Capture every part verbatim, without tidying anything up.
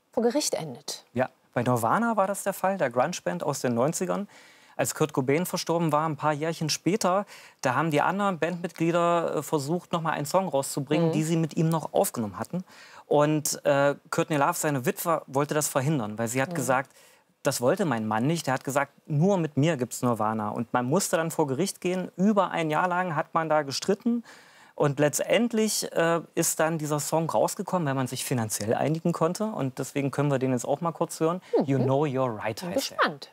vor Gericht endet. Ja, bei Nirvana war das der Fall, der Grunge-Band aus den neunzigern. Als Kurt Cobain verstorben war, ein paar Jährchen später, da haben die anderen Bandmitglieder versucht, noch mal einen Song rauszubringen, mhm. die sie mit ihm noch aufgenommen hatten. Und äh, Courtney Love, seine Witwe, wollte das verhindern, weil sie hat mhm. gesagt, das wollte mein Mann nicht. Der hat gesagt, nur mit mir gibt es Nirvana. Und man musste dann vor Gericht gehen. Über ein Jahr lang hat man da gestritten. Und letztendlich äh, ist dann dieser Song rausgekommen, weil man sich finanziell einigen konnte. Und deswegen können wir den jetzt auch mal kurz hören. Mhm. You Know You're Right heißt er. Gespannt.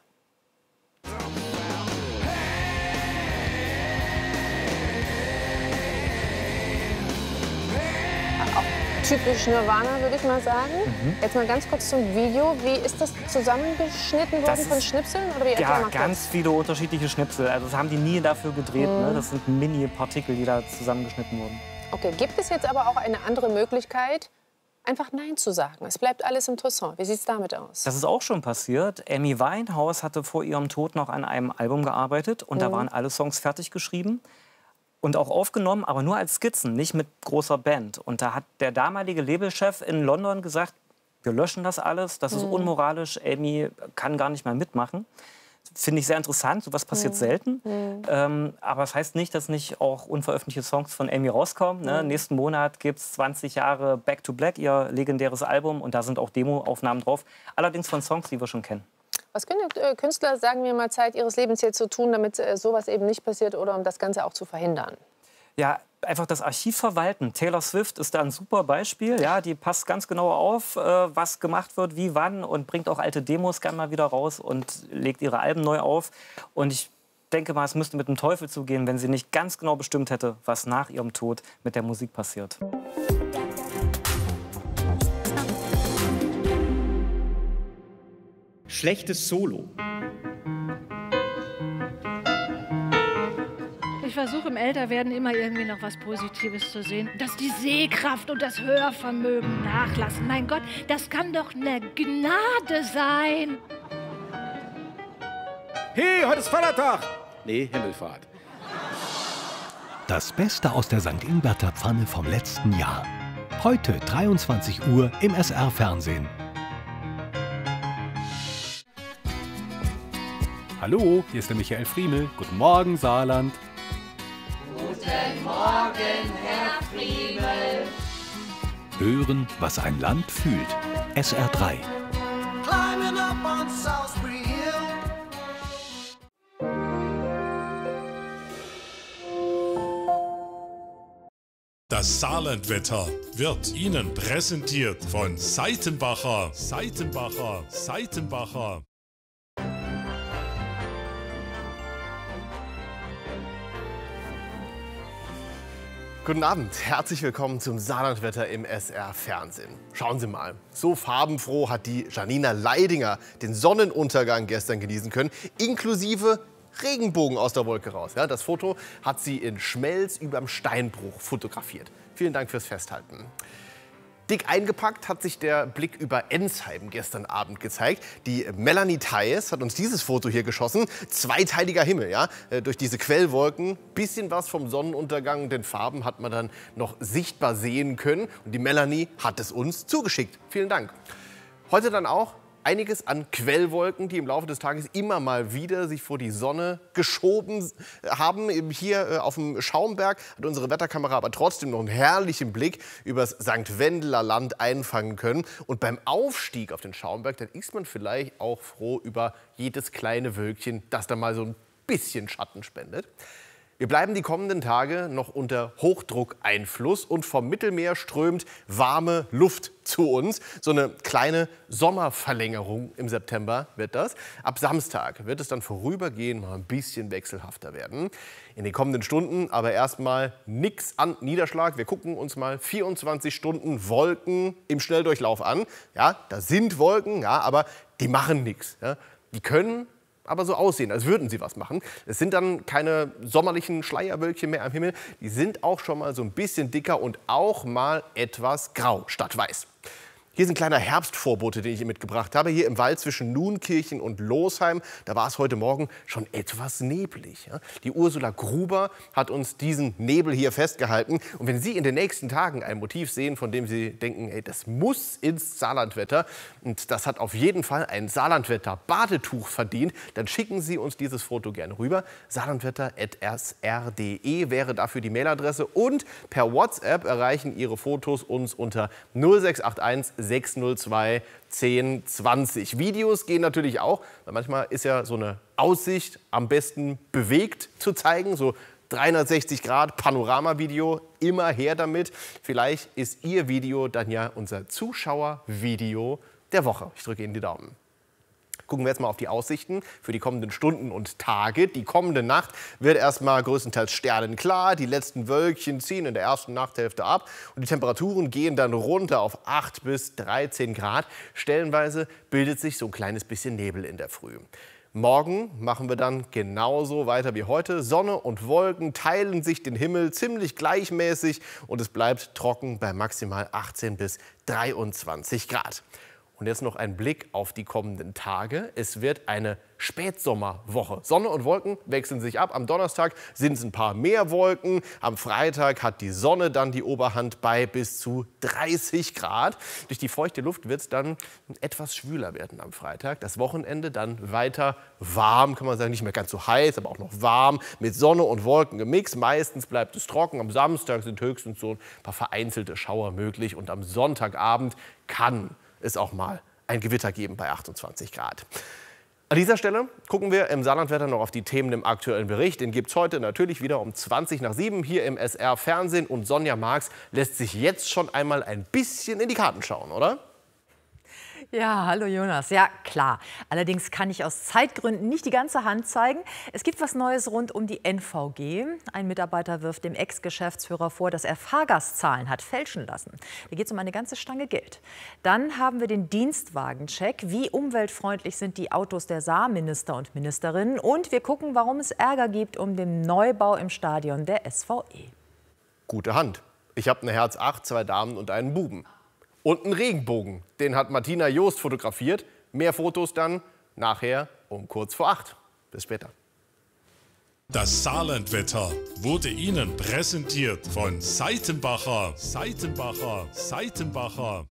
Typisch Nirvana, würde ich mal sagen. Mhm. Jetzt mal ganz kurz zum Video. Wie ist das zusammengeschnitten worden von Schnipseln? Oder wie ja, ganz viele unterschiedliche Schnipsel. Also das haben die nie dafür gedreht. Mhm. Ne? Das sind Mini-Partikel, die da zusammengeschnitten wurden. Okay, gibt es jetzt aber auch eine andere Möglichkeit, einfach Nein zu sagen? Es bleibt alles interessant. Wie sieht es damit aus? Das ist auch schon passiert. Amy Winehouse hatte vor ihrem Tod noch an einem Album gearbeitet. Und mhm. da waren alle Songs fertig geschrieben. Und auch aufgenommen, aber nur als Skizzen, nicht mit großer Band. Und da hat der damalige Labelchef in London gesagt, wir löschen das alles, das ist mhm. unmoralisch, Amy kann gar nicht mehr mitmachen. Finde ich sehr interessant, sowas passiert mhm. selten. Mhm. Ähm, aber das heißt nicht, dass nicht auch unveröffentlichte Songs von Amy rauskommen. Ne? Mhm. Nächsten Monat gibt es zwanzig Jahre Back to Black, ihr legendäres Album. Und da sind auch Demo-Aufnahmen drauf, allerdings von Songs, die wir schon kennen. Was können Künstler, sagen wir mal, Zeit ihres Lebens jetzt so tun, damit äh, sowas eben nicht passiert oder um das Ganze auch zu verhindern? Ja, einfach das Archiv verwalten. Taylor Swift ist da ein super Beispiel. Ja, die passt ganz genau auf, äh, was gemacht wird, wie, wann und bringt auch alte Demos gerne mal wieder raus und legt ihre Alben neu auf. Und ich denke mal, es müsste mit dem Teufel zugehen, wenn sie nicht ganz genau bestimmt hätte, was nach ihrem Tod mit der Musik passiert. Schlechtes Solo. Ich versuche im Älterwerden immer irgendwie noch was Positives zu sehen. Dass die Sehkraft und das Hörvermögen nachlassen. Mein Gott, das kann doch eine Gnade sein. Hey, heute ist Vatertag. Nee, Himmelfahrt. Das Beste aus der Sankt Ingbert Pfanne vom letzten Jahr. Heute dreiundzwanzig Uhr im S R-Fernsehen. Hallo, hier ist der Michael Friemel. Guten Morgen, Saarland. Guten Morgen, Herr Friemel. Hören, was ein Land fühlt. S R drei. Das Saarlandwetter wird Ihnen präsentiert von Seitenbacher, Seitenbacher, Seitenbacher. Guten Abend, herzlich willkommen zum Saarlandwetter im S R-Fernsehen. Schauen Sie mal, so farbenfroh hat die Janina Leidinger den Sonnenuntergang gestern genießen können, inklusive Regenbogen aus der Wolke raus. Ja, das Foto hat sie in Schmelz überm Steinbruch fotografiert. Vielen Dank fürs Festhalten. Dick eingepackt hat sich der Blick über Ensheim gestern Abend gezeigt. Die Melanie Theis hat uns dieses Foto hier geschossen. Zweiteiliger Himmel, ja, durch diese Quellwolken. Bisschen was vom Sonnenuntergang, den Farben hat man dann noch sichtbar sehen können. Und die Melanie hat es uns zugeschickt. Vielen Dank. Heute dann auch einiges an Quellwolken, die im Laufe des Tages immer mal wieder sich vor die Sonne geschoben haben. Hier auf dem Schaumberg hat unsere Wetterkamera aber trotzdem noch einen herrlichen Blick übers Sankt Wendeler Land einfangen können. Und beim Aufstieg auf den Schaumberg, dann ist man vielleicht auch froh über jedes kleine Wölkchen, das da mal so ein bisschen Schatten spendet. Wir bleiben die kommenden Tage noch unter Hochdruckeinfluss und vom Mittelmeer strömt warme Luft zu uns. So eine kleine Sommerverlängerung im September wird das. Ab Samstag wird es dann vorübergehend mal ein bisschen wechselhafter werden. In den kommenden Stunden aber erstmal nichts an Niederschlag. Wir gucken uns mal vierundzwanzig Stunden Wolken im Schnelldurchlauf an. Ja, da sind Wolken, ja, aber die machen nichts. Ja. Die können aber so aussehen, als würden sie was machen. Es sind dann keine sommerlichen Schleierwölkchen mehr am Himmel. Die sind auch schon mal so ein bisschen dicker und auch mal etwas grau statt weiß. Hier ist ein kleiner Herbstvorbote, den ich Ihnen mitgebracht habe. Hier im Wald zwischen Nuenkirchen und Losheim. Da war es heute Morgen schon etwas neblig. Die Ursula Gruber hat uns diesen Nebel hier festgehalten. Und wenn Sie in den nächsten Tagen ein Motiv sehen, von dem Sie denken, ey, das muss ins Saarlandwetter und das hat auf jeden Fall ein Saarlandwetter-Badetuch verdient, dann schicken Sie uns dieses Foto gerne rüber. saarlandwetter at s r punkt d e wäre dafür die Mailadresse. Und per WhatsApp erreichen Ihre Fotos uns unter null sechs acht eins sechs null zwei zehn zwanzig. Videos gehen natürlich auch, weil manchmal ist ja so eine Aussicht am besten bewegt zu zeigen, so dreihundertsechzig Grad Panoramavideo, immer her damit. Vielleicht ist Ihr Video dann ja unser Zuschauervideo der Woche. Ich drücke Ihnen die Daumen. Gucken wir jetzt mal auf die Aussichten für die kommenden Stunden und Tage. Die kommende Nacht wird erstmal größtenteils sternenklar. Die letzten Wölkchen ziehen in der ersten Nachthälfte ab. Und die Temperaturen gehen dann runter auf acht bis dreizehn Grad. Stellenweise bildet sich so ein kleines bisschen Nebel in der Früh. Morgen machen wir dann genauso weiter wie heute. Sonne und Wolken teilen sich den Himmel ziemlich gleichmäßig. Und es bleibt trocken bei maximal achtzehn bis dreiundzwanzig Grad. Und jetzt noch ein Blick auf die kommenden Tage. Es wird eine Spätsommerwoche. Sonne und Wolken wechseln sich ab. Am Donnerstag sind es ein paar mehr Wolken. Am Freitag hat die Sonne dann die Oberhand bei bis zu dreißig Grad. Durch die feuchte Luft wird es dann etwas schwüler werden am Freitag. Das Wochenende dann weiter warm, kann man sagen, nicht mehr ganz so heiß, aber auch noch warm, mit Sonne und Wolken gemixt. Meistens bleibt es trocken. Am Samstag sind höchstens so ein paar vereinzelte Schauer möglich. Und am Sonntagabend kann es auch mal ein Gewitter geben bei achtundzwanzig Grad. An dieser Stelle gucken wir im Saarlandwetter noch auf die Themen im aktuellen Bericht. Den gibt es heute natürlich wieder um zwanzig nach sieben hier im S R Fernsehen. Und Sonja Marx lässt sich jetzt schon einmal ein bisschen in die Karten schauen, oder? Ja, hallo Jonas. Ja, klar. Allerdings kann ich aus Zeitgründen nicht die ganze Hand zeigen. Es gibt was Neues rund um die N V G. Ein Mitarbeiter wirft dem Ex-Geschäftsführer vor, dass er Fahrgastzahlen hat fälschen lassen. Da geht es um eine ganze Stange Geld. Dann haben wir den Dienstwagencheck. Wie umweltfreundlich sind die Autos der Saarminister und Ministerinnen? Und wir gucken, warum es Ärger gibt um den Neubau im Stadion der S V E. Gute Hand. Ich habe eine Herz acht, zwei Damen und einen Buben. Und einen Regenbogen, den hat Martina Joost fotografiert. Mehr Fotos dann nachher um kurz vor acht. Bis später. Das Saarlandwetter wurde Ihnen präsentiert von Seitenbacher, Seitenbacher, Seitenbacher.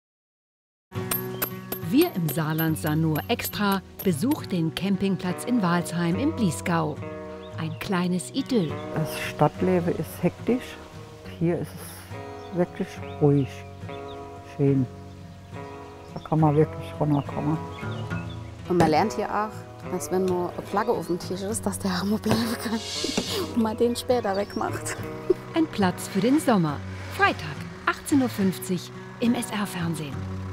Wir im Saarland sahen nur extra, besucht den Campingplatz in Walsheim im Bliesgau. Ein kleines Idyll. Das Stadtleben ist hektisch. Hier ist es wirklich ruhig. Schön. Da kann man wirklich runterkommen. Und man lernt hier auch, dass wenn man eine Flagge auf dem Tisch ist, dass der Hammer bleiben kann und man den später wegmacht. Ein Platz für den Sommer. Freitag, achtzehn Uhr fünfzig im S R Fernsehen.